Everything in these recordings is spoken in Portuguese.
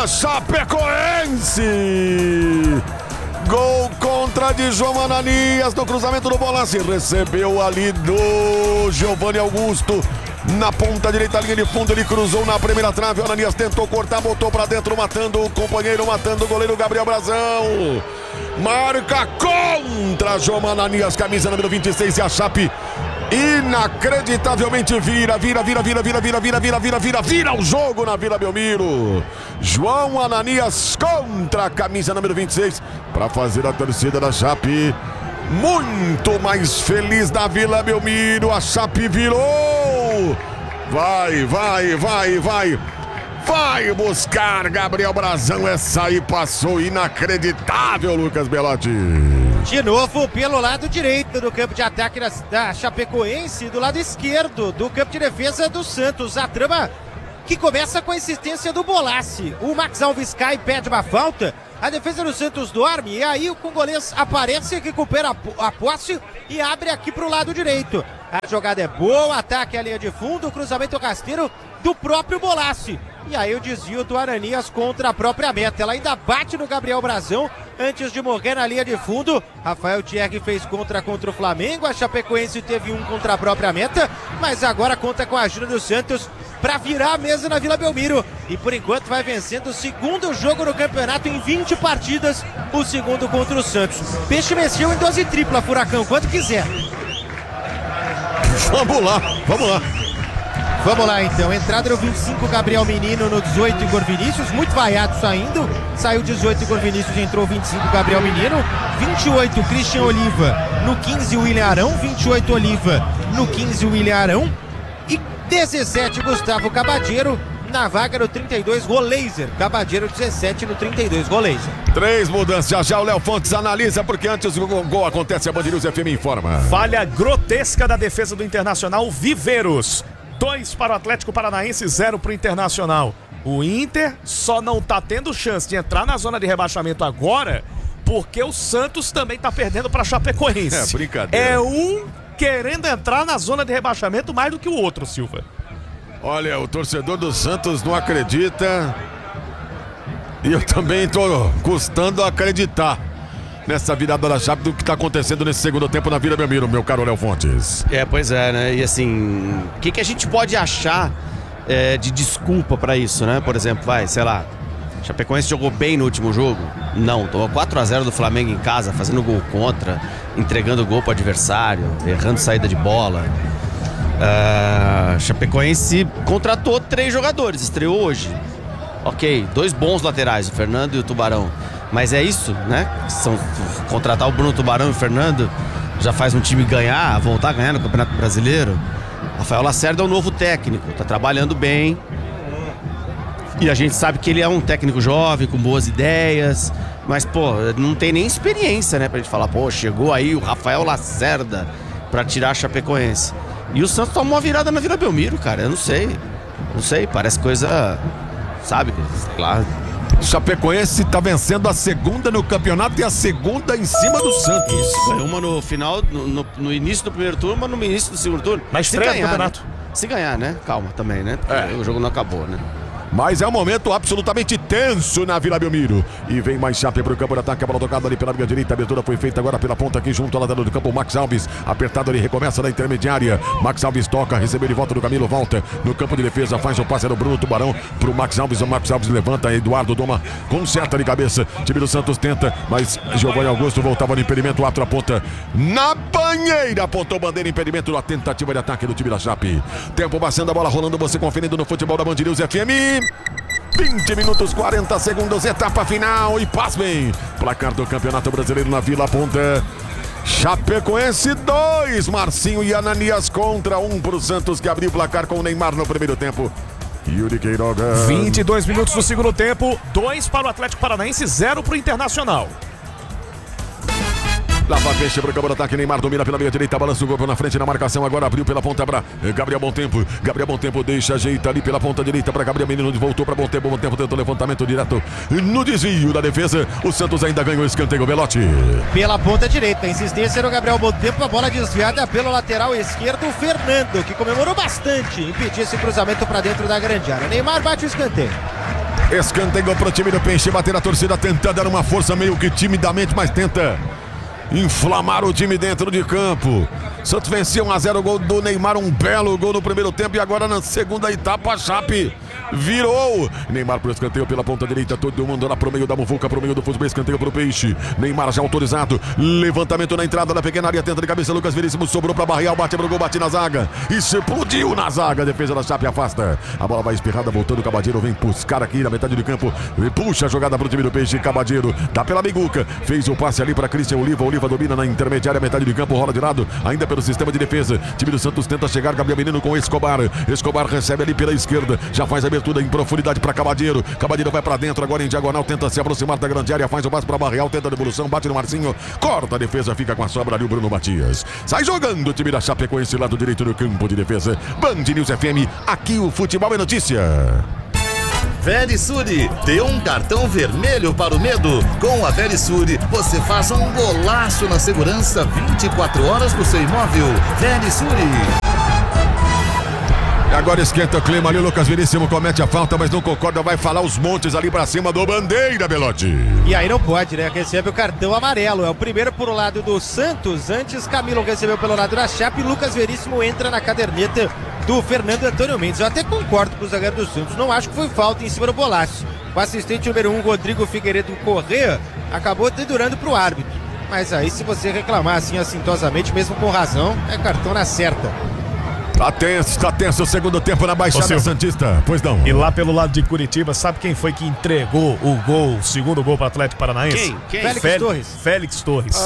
Chapecoense! Gol contra de João Ananias no cruzamento do Bolassi. Recebeu ali do Giovanni Augusto. Na ponta direita, linha de fundo, ele cruzou na primeira trave. O Ananias tentou cortar, botou pra dentro, matando o companheiro, matando o goleiro Gabriel Brazão. Marca contra João Ananias, camisa número 26, e a Chape inacreditavelmente vira o jogo na Vila Belmiro. João Ananias contra a camisa número 26 para fazer a torcida da Chape muito mais feliz da Vila Belmiro. A Chape virou. Vai buscar Gabriel Brazão. Essa aí passou inacreditável, Lucas Belotti. De novo pelo lado direito do campo de ataque da Chapecoense, do lado esquerdo do campo de defesa do Santos. A trama que começa com a insistência do Bolassi. O Max Alves cai e pede uma falta. A defesa do Santos dorme e aí o congolês aparece, recupera a posse e abre aqui para o lado direito. A jogada é boa, ataque à linha de fundo, cruzamento rasteiro do próprio Bolassi. E aí o desvio do Ananias contra a própria meta. Ela ainda bate no Gabriel Brazão antes de morrer na linha de fundo. Rafael Thierry fez contra o Flamengo. A Chapecoense teve um contra a própria meta, mas agora conta com a ajuda do Santos para virar a mesa na Vila Belmiro. E por enquanto vai vencendo o segundo jogo no campeonato em 20 partidas, o segundo contra o Santos. Peixe venceu em 12 tripla, Furacão, quanto quiser. Vamos lá então, entrada no 25, Gabriel Menino, no 18, Igor Vinícius, muito vaiado saindo, saiu 18, Igor Vinícius, entrou 25, Gabriel Menino, 28, Christian Oliva, no 15, William Arão, 28, Oliva, no 15, William Arão, e 17, Gustavo Cabadeiro, na vaga no 32, Goleiser, Cabadeiro 17 no 32, Goleiser. 3 mudanças, já o Léo Fontes analisa, porque antes do gol acontece, a Band News FM informa. Falha grotesca da defesa do Internacional, Viveiros. 2 para o Atlético Paranaense, 0 para o Internacional. O Inter só não tá tendo chance de entrar na zona de rebaixamento agora, porque o Santos também tá perdendo para a Chapecoense. É brincadeira. É um querendo entrar na zona de rebaixamento mais do que o outro, Silva. Olha, o torcedor do Santos não acredita. E eu também tô custando acreditar nessa virada da Chape do que tá acontecendo nesse segundo tempo na Vila Belmiro, meu caro Léo Fontes. Pois é, né? E assim, o que a gente pode achar de desculpa pra isso, né? Por exemplo, sei lá, Chapecoense jogou bem no último jogo? Não, tomou 4-0 do Flamengo em casa, fazendo gol contra, entregando gol pro adversário, errando saída de bola. Chapecoense contratou 3 jogadores, estreou hoje. Ok, 2 bons laterais, o Fernando e o Tubarão. Mas é isso, né? Contratar o Bruno Tubarão e o Fernando já faz um time voltar a ganhar no Campeonato Brasileiro. Rafael Lacerda é um novo técnico, tá trabalhando bem. E a gente sabe que ele é um técnico jovem, com boas ideias. Mas, não tem nem experiência, né? Pra gente falar, chegou aí o Rafael Lacerda pra tirar a Chapecoense. E o Santos tomou uma virada na Vila Belmiro, cara. Eu não sei, parece coisa, sabe, sei lá. Chapecoense tá vencendo a segunda no campeonato e a segunda em cima do Santos. Isso, uma no final, no início do primeiro turno, uma no início do segundo turno. Mas estreia do campeonato. Né? Se ganhar, né? Calma também, né? O jogo não acabou, né? Mas é um momento absolutamente tenso na Vila Belmiro. E vem mais Chape pro campo de ataque. A bola tocada ali pela linha direita. A abertura foi feita agora pela ponta aqui junto ao lateral do campo. Max Alves apertado ali, recomeça na intermediária. Max Alves toca, recebeu de volta do Camilo, volta no campo de defesa, faz o passe no Bruno Tubarão pro Max Alves. O Max Alves levanta, Eduardo Doma conserta de cabeça. Time do Santos tenta, mas Giovanni Augusto voltava no impedimento. O árbitro aponta na banheira, apontou bandeira, impedimento na tentativa de ataque do time da Chape. Tempo passando, a bola rolando, você conferindo no futebol da Band News FM. 20 minutos, 40 segundos, etapa final e pasmem. Placar do Campeonato Brasileiro na Vila Ponta. Chapecoense 2, Marcinho e Ananias contra 1 pro Santos, que abriu o placar com o Neymar no primeiro tempo. Yuri Queiroga. 22 minutos do segundo tempo, 2 para o Atlético Paranaense, 0 para o Internacional. Lá para peixe pro campo do ataque, Neymar domina pela meia direita, balança o corpo na frente na marcação, agora abriu pela ponta para Gabriel Bom Tempo. Gabriel Bom Tempo deixa, ajeita ali pela ponta direita para Gabriel Menino, voltou para Bom Tempo tentou levantamento direto no desvio da defesa. O Santos ainda ganhou o escanteio, Belotti. Pela ponta direita, insistência no Gabriel Bom Tempo, a bola desviada pelo lateral esquerdo, o Fernando, que comemorou bastante impedir esse cruzamento para dentro da grande área. Neymar bate o escanteio. Escanteio pro time do Peixe, bater a torcida tentando dar uma força meio que timidamente, mas tenta inflamar o time dentro de campo. Santos venceu 1-0, o gol do Neymar, um belo gol no primeiro tempo, e agora na segunda etapa a Chape virou. Neymar pro escanteio pela ponta direita, todo mundo lá pro meio da muvuca, pro meio do futebol, escanteio pro Peixe. Neymar já autorizado, levantamento na entrada da pequena área, tenta de cabeça, Lucas Veríssimo sobrou pra Barreal, bate pro gol, bate na zaga e explodiu na zaga, a defesa da Chape afasta. A bola vai espirrada, voltando, o Cabadeiro vem buscar aqui na metade do campo e puxa a jogada pro time do Peixe. Cabadeiro dá pela Miguca, fez o passe ali pra Christian Oliva, Oliva domina na intermediária, metade do campo, rola de lado, ainda pelo sistema de defesa. Time do Santos tenta chegar, Gabriel Menino com Escobar. Escobar recebe ali pela esquerda, já faz a abertura em profundidade para Cabadeiro. Cabadeiro vai para dentro, agora em diagonal, tenta se aproximar da grande área, faz o passe para Barreal, tenta a devolução, bate no Marcinho, corta a defesa, fica com a sobra ali o Bruno Matias. Sai jogando o time da Chapecoense, lado direito do campo de defesa. Band News FM, aqui o futebol é notícia. Verisure, dê um cartão vermelho para o medo. Com a Verisure, você faz um golaço na segurança 24 horas do seu imóvel. Verisure. Agora esquenta o clima ali, o Lucas Veríssimo comete a falta, mas não concorda, vai falar os montes ali pra cima do Bandeira, Belotti. E aí não pode, né? Recebe o cartão amarelo. É o primeiro por lado do Santos. Antes, Camilo recebeu pelo lado da Chape. Lucas Veríssimo entra na caderneta do Fernando Antônio Mendes. Eu até concordo com o zagueiro do Santos. Não acho que foi falta em cima do Bolaço. O assistente número 1, Rodrigo Figueiredo Corrêa, acabou dedurando pro árbitro. Mas aí, se você reclamar assim assintosamente, mesmo com razão, é cartão na certa. Tá tenso o segundo tempo na Baixada Santista. Pois não. E lá pelo lado de Curitiba, sabe quem foi que entregou o gol, o segundo gol para o Atlético Paranaense? Quem? Félix Torres.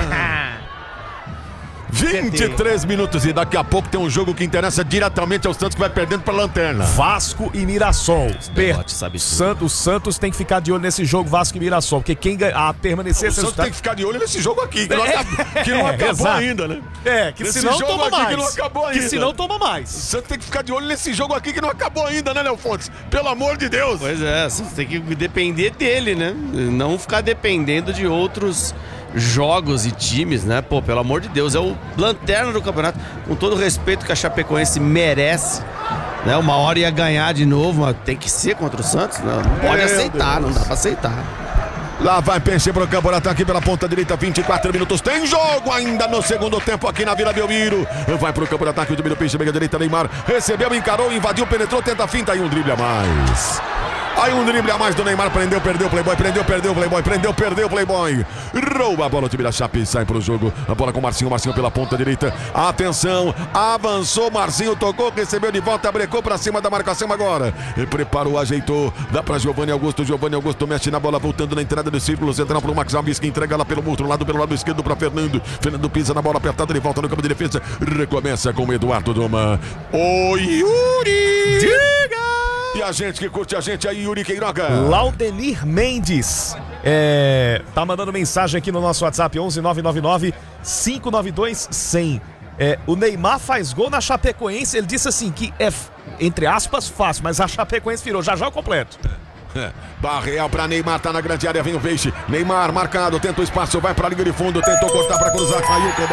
23 minutos e daqui a pouco tem um jogo que interessa diretamente ao Santos, que vai perdendo pra lanterna. Vasco e Mirassol. Sabe O Santos tem que ficar de olho nesse jogo, Vasco e Mirassol, porque quem permanecer... O Santos tem que ficar de olho nesse jogo aqui, que não acabou ainda, né? Que senão toma mais. Que não acabou ainda. Que senão toma mais. O Santos tem que ficar de olho nesse jogo aqui que não acabou ainda, né, Léo Fontes? Pelo amor de Deus. Pois é, você tem que depender dele, né? Não ficar dependendo de outros jogos e times, né? Pô, pelo amor de Deus, é o lanterna do campeonato, com todo o respeito que a Chapecoense merece, né? Uma hora ia ganhar de novo, mas tem que ser contra o Santos, né? Não pode aceitar, não dá pra aceitar. Lá vai Peixe pro campo de ataque pela ponta direita, 24 minutos, tem jogo ainda no segundo tempo aqui na Vila Belmiro. Vai pro campo de ataque, o time do Peixe, meia direita, Neymar, recebeu, encarou, invadiu, penetrou, tenta a finta, aí um drible a mais. Aí um drible a mais do Neymar, prendeu, perdeu o Playboy, perdeu o Playboy. Rouba a bola, o time da Chape sai pro jogo. A bola com o Marcinho pela ponta direita. Atenção, avançou, Marcinho tocou, recebeu de volta, brecou pra cima da marcação agora. E preparou, ajeitou, dá pra Giovanni Augusto mexe na bola, voltando na entrada do círculo central pro Max Alves, que entrega lá pelo outro lado, pelo lado esquerdo pra Fernando. Fernando pisa na bola apertada, ele volta no campo de defesa. Recomeça com o Eduardo Doma. O Yuri! Diga! E a gente que curte a gente aí, Yuri Queiroga. Laudenir Mendes tá mandando mensagem aqui no nosso WhatsApp 11999-592-100. O Neymar faz gol na Chapecoense. Ele disse assim que é, entre aspas, fácil, mas a Chapecoense virou já o completo. Barreal pra Neymar, tá na grande área, vem o Peixe. Neymar marcado, tenta o espaço, vai pra linha de fundo, tentou cortar pra cruzar, caiu com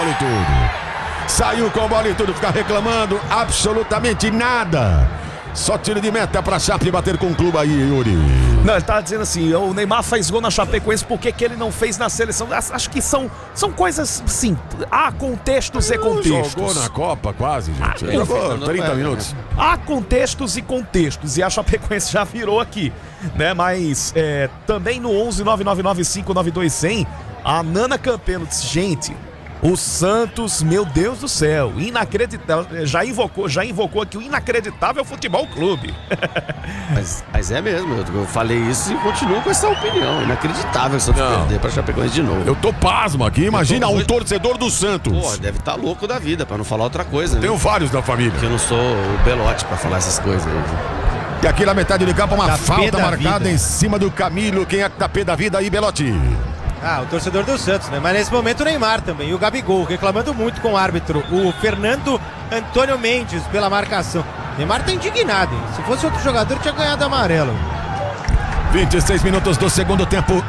a bola e tudo. Ficar reclamando absolutamente nada. Só tiro de meta pra Chape bater com o clube aí, Yuri. Não, ele tá dizendo assim, o Neymar faz gol na Chapecoense, por que ele não fez na seleção? Acho que são coisas, sim, há contextos e contextos. Jogou na Copa quase, gente. Jogou 30 minutos. Há contextos e contextos, e a Chapecoense já virou aqui, né? Mas também no 11999-592-100, a Nana Campelo disse, gente... O Santos, meu Deus do céu, inacreditável, já invocou aqui o inacreditável futebol clube. Mas é mesmo, eu falei isso e continuo com essa opinião. Inacreditável o Santos perder pra Chapecoense de novo. Eu tô pasmo aqui, imagina um torcedor do Santos. Pô, deve estar louco da vida, pra não falar outra coisa. Tenho vários da família. Que eu não sou o Belotti pra falar essas coisas aí. E aqui na metade do campo, uma falta marcada em cima do Camilo. Quem é que tá pé da vida aí, Belotti? O torcedor do Santos, né? Mas nesse momento o Neymar também, e o Gabigol, reclamando muito com o árbitro, o Fernando Antônio Mendes, pela marcação. Neymar tá indignado, hein? Se fosse outro jogador, tinha ganhado amarelo. 26 minutos do segundo tempo.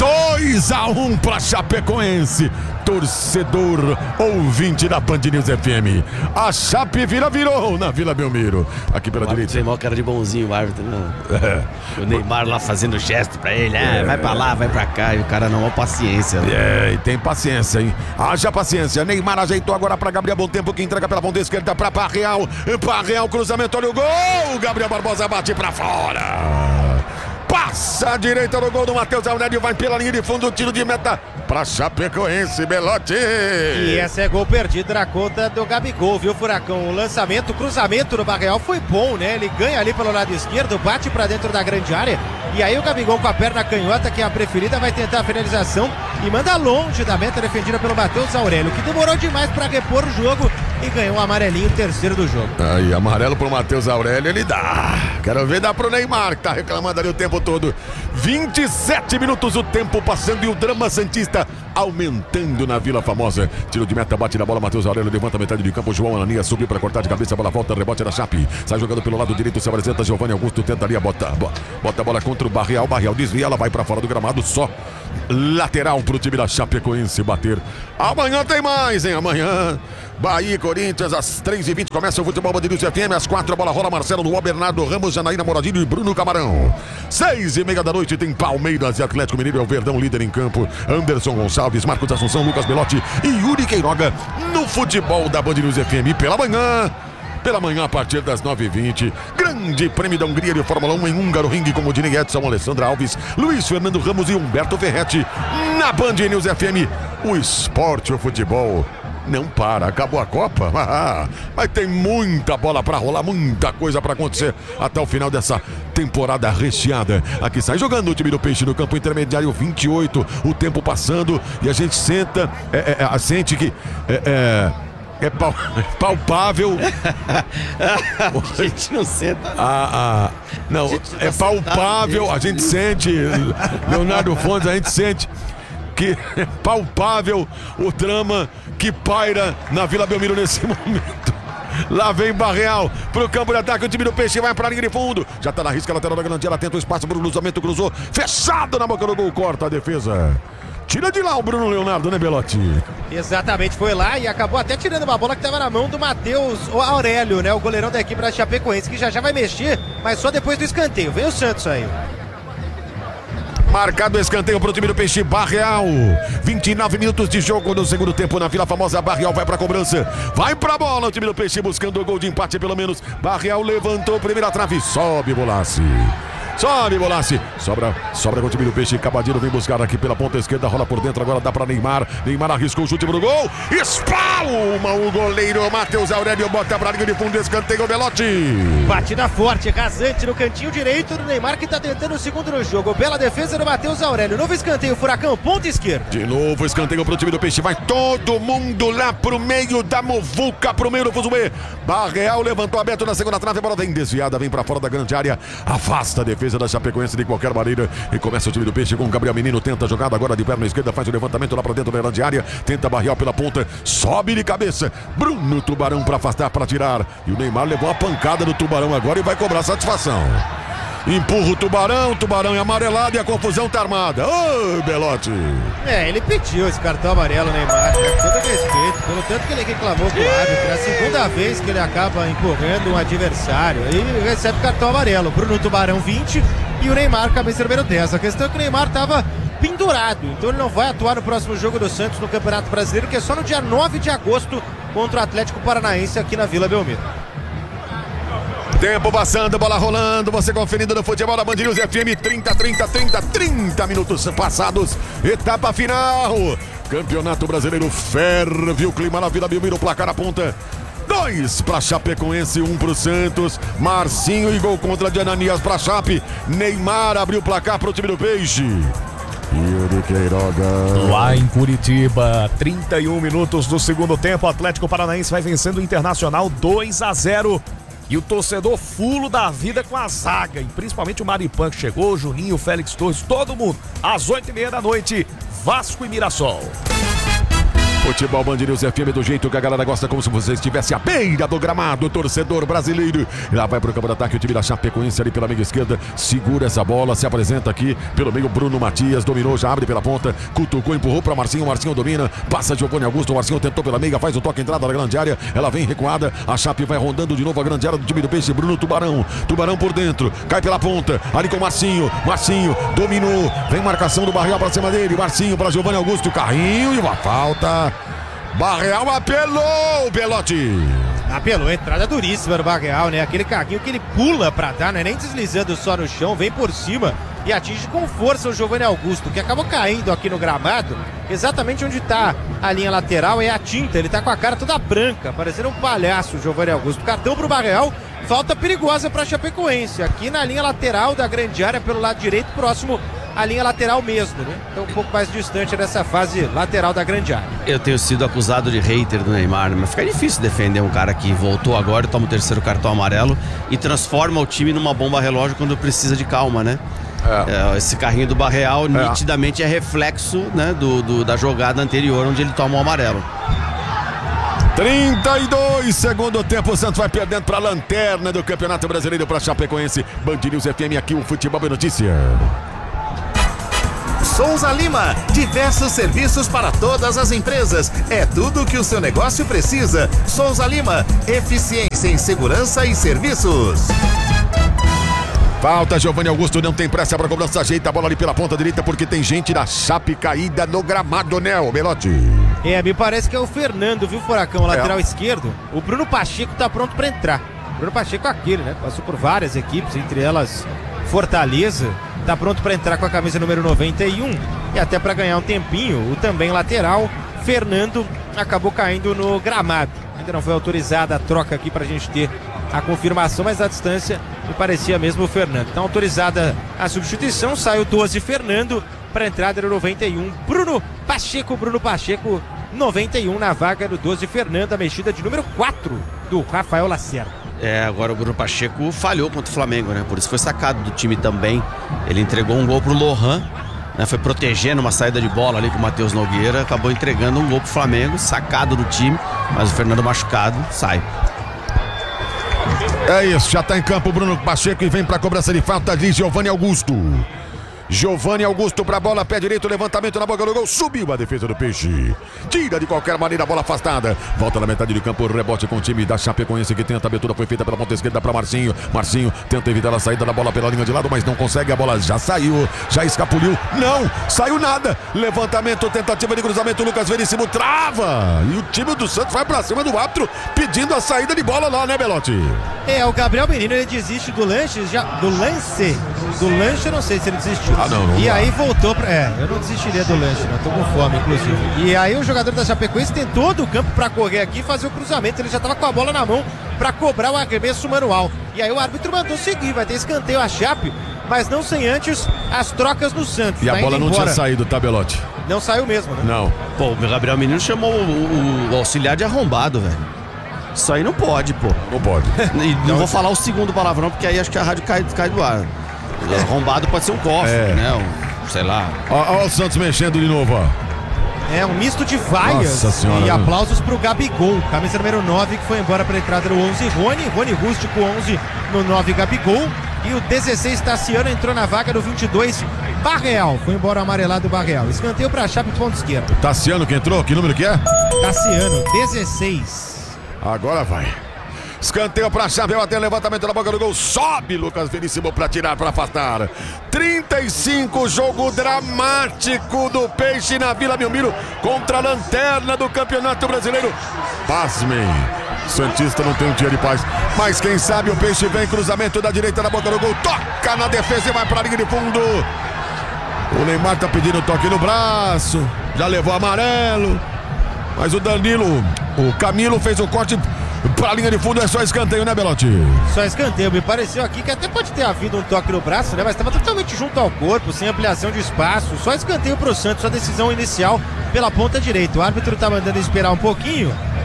2-1 para Chapecoense. Torcedor ouvinte da Band News FM. A Chape virou na Vila Belmiro. Aqui pela direita. Tem maior cara de bonzinho o árbitro, não. O Neymar lá fazendo gesto pra ele. Vai pra lá, vai pra cá. E o cara não, paciência. E tem paciência, hein? Haja paciência. Neymar ajeitou agora pra Gabriel Bom Tempo, que entrega pela ponta esquerda pra Parreal. Parreal, cruzamento, olha o gol. Gabriel Barbosa bate pra fora. Passa a direita no gol do Matheus Aurélio, vai pela linha de fundo, tiro de meta pra Chapecoense, Belotti. E esse é gol perdido na conta do Gabigol, viu, Furacão? O lançamento, o cruzamento do Barreal foi bom, né? Ele ganha ali pelo lado esquerdo, bate pra dentro da grande área. E aí o Gabigol com a perna canhota, que é a preferida, vai tentar a finalização e manda longe da meta defendida pelo Matheus Aurélio, que demorou demais pra repor o jogo e ganhou um amarelinho, terceiro do jogo. Aí, amarelo pro Matheus Aurélio, ele dá. Quero ver dar pro Neymar, que tá reclamando ali o tempo todo. 27 minutos o tempo passando e o drama santista aumentando na Vila Famosa. Tiro de meta, bate na bola, Matheus Aurélio levanta a metade de campo, João Ananias subiu para cortar de cabeça, a bola volta, rebote da Chape. Sai jogando pelo lado direito, se apresenta Giovanni Augusto, tenta ali, bota a bola contra o Barreal desvia, ela vai para fora do gramado, só lateral pro time da Chapecoense bater. Amanhã tem mais, hein? Amanhã Bahia e Corinthians, às 3h20 começa o futebol Band News FM, às 4 a bola rola, Marcelo Luó, Bernardo Ramos, Janaína Moradinho e Bruno Camarão. 6h30 da noite tem Palmeiras e Atlético Mineiro, é o Verdão líder em campo, Anderson Gonçalves, Marcos Assunção, Lucas Belotti e Yuri Queiroga no futebol da Band News FM. Pela manhã, a partir das 9h20, Grande Prêmio da Hungria de Fórmula 1 em Húngaro Ring, com Odinei Edson, Alessandra Alves, Luiz Fernando Ramos e Humberto Ferretti. Na Band News FM, o esporte, o futebol não para. Acabou a Copa, mas tem muita bola pra rolar, muita coisa pra acontecer até o final dessa temporada recheada. Aqui sai jogando o time do Peixe no campo intermediário, 28, o tempo passando e a gente sente que é palpável. A gente não senta. Não, é palpável, a gente sente, Leonardo Fontes, a gente sente que é palpável o drama que paira na Vila Belmiro nesse momento. Lá vem Barreal pro campo de ataque, o time do Peixe vai pra linha de fundo. Já tá na risca lateral da grande área, tenta o espaço pro cruzamento, cruzou, fechado na boca do gol, corta a defesa. Tira de lá o Bruno Leonardo, né, Belotti? Exatamente, foi lá e acabou até tirando uma bola que estava na mão do Matheus Aurélio, né? O goleirão da equipe da Chapecoense, que já vai mexer, mas só depois do escanteio. Vem o Santos aí. Marcado o escanteio pro time do Peixe, Barreal. 29 minutos de jogo no segundo tempo na Vila Famosa. Barreal vai pra cobrança, vai pra bola. O time do Peixe buscando o gol de empate pelo menos. Barreal levantou, primeira trave, sobe Bolassi. Sobe, Bolassi. Sobra com o time do Peixe. Cabadinho vem buscar aqui pela ponta esquerda. Rola por dentro, agora dá pra Neymar. Neymar arriscou o chute pro gol. Espalma o goleiro Matheus Aurélio. Bota pra linha de fundo, escanteio, Belotti. Batida forte, rasante no cantinho direito do Neymar, que tá tentando o segundo no jogo. Bela defesa do Matheus Aurélio. Novo escanteio, Furacão, ponta esquerda. De novo escanteio pro time do Peixe. Vai todo mundo lá pro meio da muvuca, pro meio do fuzuê. Barreal levantou aberto na segunda trave. A bola vem desviada, vem pra fora da grande área. Afasta a defesa da Chapecoense de qualquer maneira e começa o time do Peixe com o Gabriel Menino, tenta a jogada agora de perna esquerda, faz o levantamento lá pra dentro da grande área, tenta Barreal pela ponta, sobe de cabeça, Bruno Tubarão pra afastar, pra tirar, e o Neymar levou a pancada do Tubarão agora e vai cobrar satisfação. Empurra o Tubarão é amarelado e a confusão tá armada. Ô, Belotti! Ele pediu esse cartão amarelo, Neymar, com todo respeito, pelo tanto que ele reclamou com o árbitro. É a segunda vez que ele acaba empurrando um adversário e recebe cartão amarelo. Bruno Tubarão 20 e o Neymar, cabeça número 10. A questão é que o Neymar tava pendurado, então ele não vai atuar no próximo jogo do Santos no Campeonato Brasileiro, que é só no dia 9 de agosto contra o Atlético Paranaense aqui na Vila Belmiro. Tempo passando, bola rolando, você conferindo no futebol da Band News FM, 30 minutos passados, etapa final, Campeonato Brasileiro, ferve o clima na Vila Belmiro, placar aponta 2 para Chapecoense, 1 pro Santos, Marcinho e gol contra de Ananias pra Chape, Neymar abriu o placar pro time do Peixe. Yuri Queiroga. Lá em Curitiba, 31 minutos do segundo tempo, o Atlético Paranaense vai vencendo o Internacional 2-0. E o torcedor fulo da vida com a zaga, e principalmente o Maripan que chegou, o Juninho, o Félix Torres, todo mundo. Às 8h30 da noite, Vasco e Mirassol. Futebol Band News FM do jeito que a galera gosta, como se você estivesse à beira do gramado, torcedor brasileiro. Lá vai pro campo de ataque o time da Chapecoense ali pela meia esquerda, segura essa bola, se apresenta aqui pelo meio, Bruno Matias, dominou, já abre pela ponta, cutucou, empurrou pra Marcinho, Marcinho domina, passa Giovanni Augusto, Marcinho tentou pela meia, faz o toque, entrada da grande área, ela vem recuada, a Chape vai rondando de novo a grande área do time do Peixe, Bruno Tubarão por dentro, cai pela ponta, ali com Marcinho, dominou, vem marcação do Barreal pra cima dele, Marcinho pra Giovanni Augusto, carrinho e uma falta. Barreal apelou, Belotti. Apelou, entrada duríssima do Barreal, né? Aquele carrinho que ele pula pra dar, não é nem deslizando só no chão, vem por cima e atinge com força o Giovanni Augusto, que acabou caindo aqui no gramado, exatamente onde tá a linha lateral, é a tinta, ele tá com a cara toda branca, parecendo um palhaço o Giovanni Augusto. Cartão pro Barreal, falta perigosa pra Chapecoense, aqui na linha lateral da grande área, pelo lado direito, próximo à linha lateral mesmo, né? Então um pouco mais distante dessa fase lateral da grande área. Eu tenho sido acusado de hater do Neymar, mas fica difícil defender um cara que voltou agora e toma o terceiro cartão amarelo e transforma o time numa bomba relógio quando precisa de calma, né? Esse carrinho do Barreal nitidamente é reflexo, né, da jogada anterior onde ele toma o amarelo. 32, segundo tempo, o Santos vai perdendo para a lanterna do Campeonato Brasileiro para Chapecoense. Band News FM, aqui o Futebol é Notícia. Souza Lima, diversos serviços para todas as empresas. É tudo que o seu negócio precisa. Souza Lima, eficiência em segurança e serviços. Falta, Giovanni Augusto, não tem pressa para cobrança, ajeita a bola ali pela ponta direita porque tem gente da Chape caída no gramado, né, o Belotti? Me parece que é o Fernando, viu, Furacão, lateral esquerdo. O Bruno Pacheco tá pronto para entrar. Bruno Pacheco é aquele, né? Passou por várias equipes, entre elas Fortaleza. Tá pronto para entrar com a camisa número 91 e até para ganhar um tempinho. O também lateral, Fernando, acabou caindo no gramado. Ainda não foi autorizada a troca aqui pra gente ter a confirmação, mas à distância me parecia mesmo o Fernando. Então autorizada a substituição, sai o 12 Fernando, para a entrada do 91 Bruno Pacheco 91 na vaga do 12 Fernando, a mexida de número 4 do Rafael Lacerda. Agora o Bruno Pacheco falhou contra o Flamengo, né? Por isso foi sacado do time também. Ele entregou um gol pro Lohan, né? Foi protegendo uma saída de bola ali com o Matheus Nogueira, acabou entregando um gol pro Flamengo, sacado do time, mas o Fernando machucado sai. É isso, já tá em campo o Bruno Pacheco e vem pra cobrança de falta de Giovanni Augusto. Giovanni Augusto pra bola, pé direito, levantamento na boca do gol, subiu a defesa do Peixe. Tira de qualquer maneira a bola afastada. Volta na metade do campo, rebote com o time da Chapecoense que tenta, a abertura foi feita pela ponta esquerda pra Marcinho. Marcinho tenta evitar a saída da bola pela linha de lado, mas não consegue, a bola já saiu, já escapuliu. Não, saiu nada. Levantamento, tentativa de cruzamento, Lucas Veríssimo trava. E o time do Santos vai pra cima do árbitro, pedindo a saída de bola lá, né, Belotti? O Gabriel Menino, ele desiste do lance, eu não sei se ele desistiu. Não e aí voltou pra... eu não desistiria do lance, não, tô com fome, inclusive. E aí o jogador da Chapecoense tentou do campo pra correr aqui e fazer o cruzamento, ele já tava com a bola na mão pra cobrar o arremesso manual. E aí o árbitro mandou seguir, vai ter escanteio a Chape, mas não sem antes as trocas no Santos. E a bola não tinha saído, tá, Belotti? Não saiu mesmo, né? Não. Pô, o Gabriel Menino chamou o auxiliar de arrombado, velho. Isso aí não pode, pô. Não pode. E não vou falar o segundo palavrão, porque aí acho que a rádio cai do ar. Arrombado pode ser um cofre, né? Sei lá. Olha o Santos mexendo de novo, ó. Um misto de vaias e aplausos pro Gabigol, camisa número 9, que foi embora pra entrada do 11 Rony Rústico, 11 no 9 Gabigol, e o 16 Tassiano entrou na vaga do 22 Barreal, foi embora o amarelado Barreal. Escanteio pra Chape, ponto esquerdo. Tassiano que entrou, que número que é? Tassiano, 16. Agora vai. Escanteio pra Chape, até levantamento na boca do gol, sobe Lucas Veríssimo pra tirar, pra afastar. 35, jogo dramático do Peixe na Vila Belmiro contra a lanterna do Campeonato Brasileiro. Pasmem, Santista não tem um dia de paz, mas quem sabe o Peixe vem, cruzamento da direita na boca do gol, toca na defesa e vai pra linha de fundo. O Neymar tá pedindo toque no braço, já levou amarelo, mas o Danilo, o Camilo fez o corte pra linha de fundo, é só escanteio, né, Belotti? Só escanteio, me pareceu aqui que até pode ter havido um toque no braço, né? Mas estava totalmente junto ao corpo, sem ampliação de espaço. Só escanteio pro Santos, a decisão inicial pela ponta direita. O árbitro tá mandando esperar um pouquinho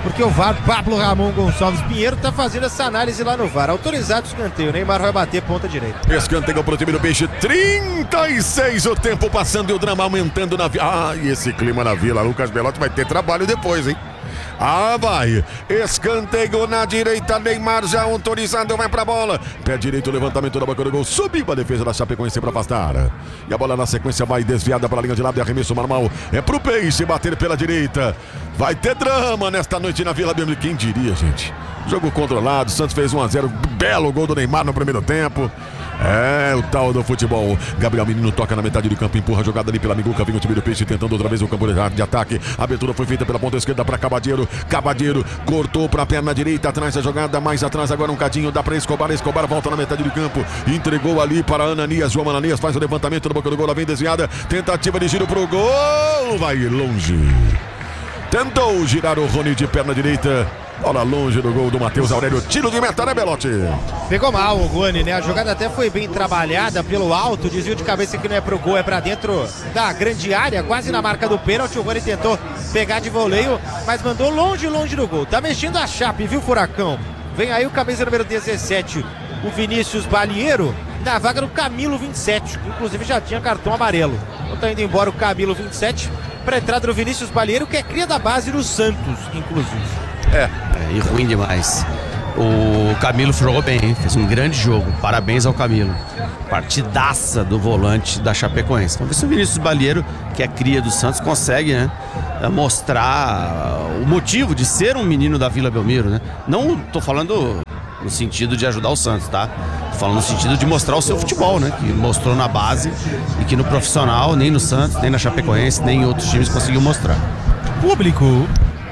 porque o VAR, Pablo Ramon Gonçalves Pinheiro, tá fazendo essa análise lá no VAR. Autorizado o escanteio, o Neymar vai bater ponta direita. Escanteio pro time do Peixe, 36 o tempo passando e o drama aumentando na Vila. Ah, e esse clima na Vila, Lucas Belotti vai ter trabalho depois, hein? Ah, vai. Escanteio na direita, Neymar já autorizado, vai pra bola. Pé direito, levantamento da boca do gol. Subiu a defesa da Chapecoense pra afastar. E a bola na sequência vai desviada pra linha de lado. E arremesso normal é pro Peixe bater pela direita. Vai ter drama nesta noite na Vila Belmiro. Quem diria, gente? Jogo controlado. Santos fez 1-0. Belo gol do Neymar no primeiro tempo. É o tal do futebol. Gabriel Menino toca na metade do campo, empurra a jogada ali pela Miguca. Vem o time do Peixe tentando outra vez o campo de ataque. A abertura foi feita pela ponta esquerda para Cabadeiro. Cabadeiro cortou para a perna direita, atrás da jogada, mais atrás agora um cadinho, dá para Escobar. Escobar volta na metade do campo, entregou ali para Ananias. João Ananias faz o levantamento na boca do gol, ela vem desviada. Tentativa de giro pro gol, vai longe. Tentou girar o Rony de perna direita. Bola longe do gol do Matheus Aurélio. Tiro de meta, né, Belotti? Pegou mal o Rony, né? A jogada até foi bem trabalhada pelo alto. Desvio de cabeça que não é pro gol, é pra dentro da grande área, quase na marca do pênalti. O Rony tentou pegar de voleio, mas mandou longe do gol. Tá mexendo a Chape, viu, Furacão? Vem aí o camisa número 17, o Vinícius Balieiro, na vaga do Camilo 27. Inclusive já tinha cartão amarelo. Então tá indo embora o Camilo 27 pra entrada do Vinícius Balieiro, que é cria da base do Santos, inclusive. E ruim demais. O Camilo jogou bem, hein? Fez um grande jogo. Parabéns ao Camilo. Partidaça do volante da Chapecoense. Vamos ver se o Vinícius Balieiro, que é cria do Santos, consegue, né, mostrar o motivo de ser um menino da Vila Belmiro, né? Não tô falando no sentido de ajudar o Santos, tá? Tô falando no sentido de mostrar o seu futebol, né? Que mostrou na base e que no profissional, nem no Santos, nem na Chapecoense, nem em outros times conseguiu mostrar. Público.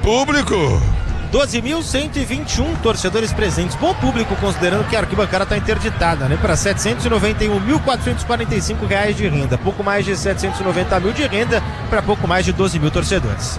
12.121 torcedores presentes. Bom público, considerando que a arquibancada está interditada, né? Para R$ 791.445 de renda. Pouco mais de 790 mil de renda para pouco mais de 12 mil torcedores.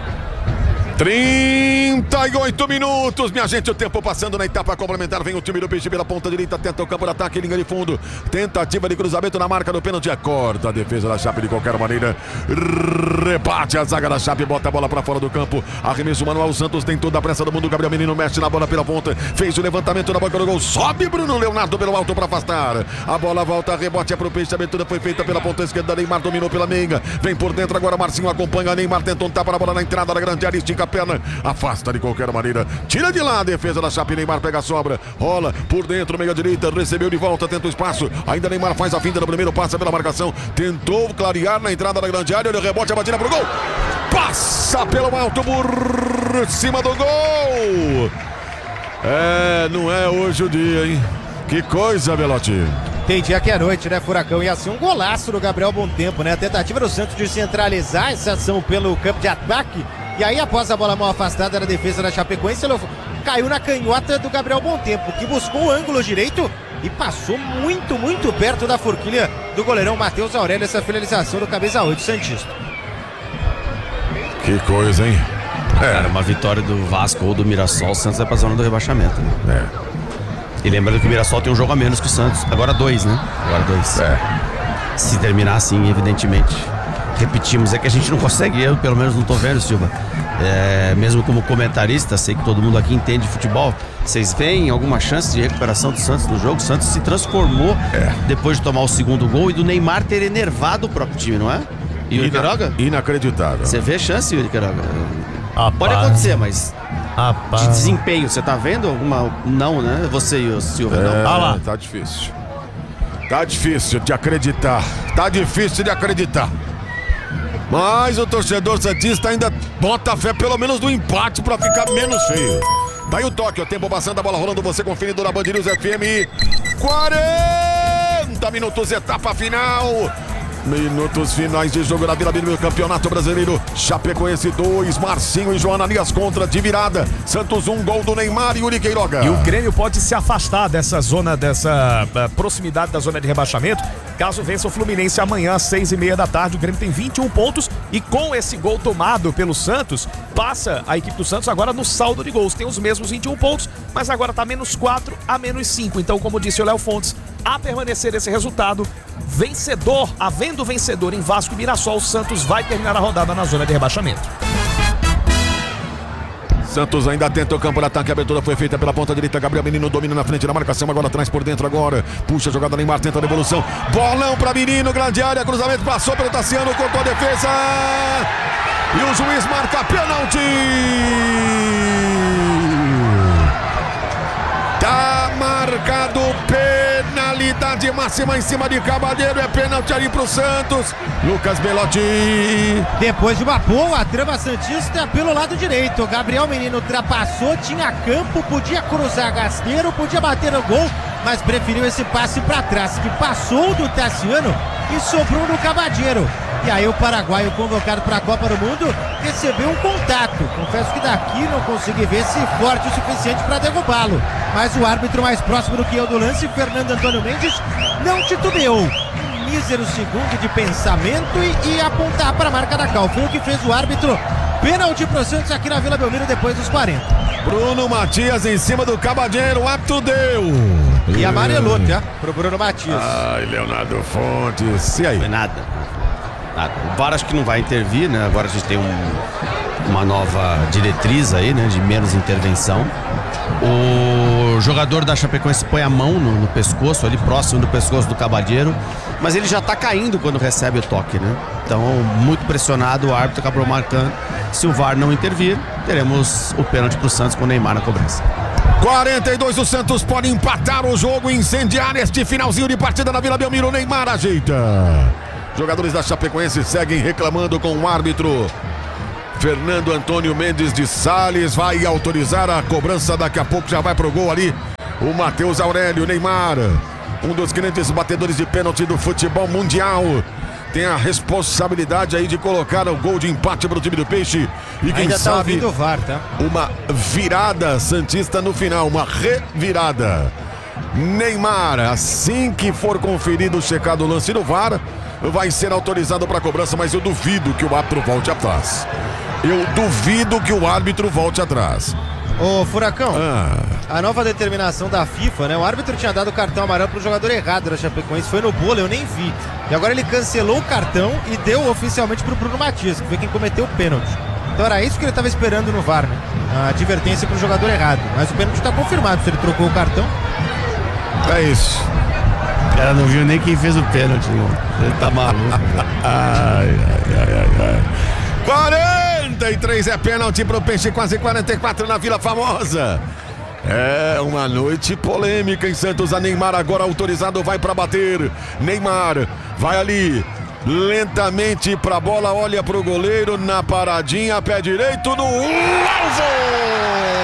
38 minutos, minha gente, o tempo passando na etapa complementar. Vem o time do Peixe pela ponta direita, tenta o campo de ataque, linha de fundo, tentativa de cruzamento na marca do pênalti, acorda a defesa da Chape de qualquer maneira, rebate a zaga da Chape, bota a bola pra fora do campo, arremesso manual. Santos tem toda a pressa do mundo. Gabriel Menino mexe na bola pela ponta, fez o levantamento na boca do gol, sobe Bruno Leonardo pelo alto pra afastar, a bola volta, rebote é pro Peixe, a abertura foi feita pela ponta esquerda, Neymar dominou pela meiga, vem por dentro agora, Marcinho acompanha, Neymar tenta um tapa na bola na entrada da grande área, estica a perna, afasta de qualquer maneira, tira de lá a defesa da Chape. Neymar pega a sobra, rola por dentro, meia direita, recebeu de volta, tenta o espaço, ainda Neymar faz a finta no primeiro, passa pela marcação, tentou clarear na entrada da grande área, o rebote, a batida pro gol, passa pelo alto por cima do gol. Não é hoje o dia, hein? Que coisa, Belotti. Tem dia que é noite, né, Furacão? E assim um golaço do Gabriel Bom Tempo, né? A tentativa do Santos de centralizar essa ação pelo campo de ataque. E aí, após a bola mal afastada da defesa da Chapecoense, ele caiu na canhota do Gabriel Bom Tempo, que buscou o ângulo direito e passou muito perto da forquilha do goleirão Matheus Aurélio. Essa finalização do camisa 8 santista. Que coisa, hein? Cara, uma vitória do Vasco ou do Mirassol, o Santos vai pra zona do rebaixamento, né? E lembrando que o Mirassol tem um jogo a menos que o Santos. Agora 2, né? Agora 2. Se terminar assim, evidentemente. Repetimos, é que a gente não consegue, eu pelo menos não tô vendo, Silva. Mesmo como comentarista, sei que todo mundo aqui entende de futebol. Vocês veem alguma chance de recuperação do Santos no jogo? O Santos se transformou depois de tomar o segundo gol e do Neymar ter enervado o próprio time, não é? E o Queiroga? Inacreditável. Você vê chance, Yuri Queiroga? Pode acontecer, mas de desempenho, você tá vendo alguma? Não, né? Você e o Silva, não? Lá. Tá difícil. Tá difícil de acreditar. Mas o torcedor santista ainda bota fé pelo menos do empate pra ficar menos feio. Tá aí o toque, o tempo passando, a bola rolando, você conferindo na Band News FM. 40 minutos, etapa final. Minutos finais de jogo na Vila Belmiro, Campeonato Brasileiro. Chapecoense 2, Marcinho e João Ananias contra de virada. Santos 1, gol do Neymar e Yuri Queiroga. E o Grêmio pode se afastar dessa zona, dessa proximidade da zona de rebaixamento, caso vença o Fluminense amanhã às 6h30 da tarde. O Grêmio tem 21 pontos e com esse gol tomado pelo Santos, passa a equipe do Santos agora no saldo de gols. Tem os mesmos 21 pontos, mas agora tá menos 4 a menos 5. Então, como disse o Léo Fontes, a permanecer esse resultado, havendo vencedor em Vasco e Mirassol, o Santos vai terminar a rodada na zona de rebaixamento. Santos ainda tenta o campo de ataque. A abertura foi feita pela ponta direita. Gabriel Menino domina na frente da marcação. Agora atrás por dentro agora. Puxa a jogada Neymar, tenta a devolução. Bolão para Menino, grande área. Cruzamento passou pelo Tassiano, cortou a defesa. E o juiz marca pênalti. Tá marcado penalidade máxima em cima de Cabadeiro. É pênalti ali pro Santos. Lucas Belotti. Depois de uma boa trama santista pelo lado direito. O Gabriel Menino ultrapassou, tinha campo, podia cruzar Gasteiro, podia bater no gol, mas preferiu esse passe para trás, que passou do Tassiano e sobrou no Cabadeiro. E aí o paraguaio, convocado para a Copa do Mundo, recebeu um contato. Confesso que daqui não consegui ver se forte o suficiente para derrubá-lo. Mas o árbitro mais próximo do que eu do lance, Fernando Antônio Mendes, não titubeou. Um mísero segundo de pensamento e apontar para a marca da Cal. Foi o que fez o árbitro. Pênalti pro Santos aqui na Vila Belmiro depois dos 40. Bruno Matias em cima do Cabadeiro. O árbitro deu. E amarelou, tá? Pro Bruno Matias. Ai, Leonardo Fontes. E aí? Não é nada. O VAR acho que não vai intervir, né? Agora a gente tem uma nova diretriz aí, né? De menos intervenção. O jogador da Chapecoense põe a mão no pescoço, ali próximo do pescoço do Cabadeiro, mas ele já tá caindo quando recebe o toque, né? Então, muito pressionado, o árbitro acabou marcando. Se o VAR não intervir, teremos o pênalti pro Santos com o Neymar na cobrança. 42, o Santos pode empatar o jogo, incendiar este finalzinho de partida na Vila Belmiro. Neymar ajeita. Jogadores da Chapecoense seguem reclamando com o árbitro. Fernando Antônio Mendes de Sales vai autorizar a cobrança. Daqui a pouco já vai pro gol ali o Matheus Aurélio. Neymar, um dos grandes batedores de pênalti do futebol mundial, tem a responsabilidade aí de colocar o gol de empate para o time do Peixe. E quem ainda sabe tá ouvindo o VAR, tá? uma virada santista no final, uma revirada. Neymar, assim que for conferido, checado o lance do VAR, vai ser autorizado para cobrança, mas eu duvido que o árbitro volte atrás. Eu duvido que o árbitro volte atrás. Ô, Furacão, a nova determinação da FIFA, né? O árbitro tinha dado o cartão amarelo pro jogador errado da Chapecoense, foi no bolo, eu nem vi. E agora ele cancelou o cartão e deu oficialmente pro Bruno Matias, que foi quem cometeu o pênalti. Então era isso que ele estava esperando no VAR, né? A advertência pro jogador errado. Mas o pênalti tá confirmado, se ele trocou o cartão. É isso. O cara não viu nem quem fez o pênalti, irmão. Ele tá maluco. Ai. 43 é pênalti pro Peixe, quase 44 na Vila Famosa. É uma noite polêmica em Santos. A Neymar agora autorizado, vai para bater. Neymar vai ali lentamente pra bola, olha pro goleiro na paradinha, pé direito no alvo.